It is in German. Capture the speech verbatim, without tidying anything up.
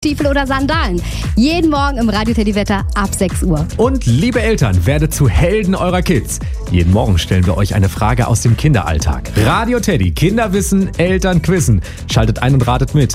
Gummistiefel oder Sandalen. Jeden Morgen im Radio Teddy Wetter ab sechs Uhr. Und liebe Eltern, werdet zu Helden eurer Kids. Jeden Morgen stellen wir euch eine Frage aus dem Kinderalltag. Radio Teddy, Kinder wissen, Eltern quizzen. Schaltet ein und ratet mit.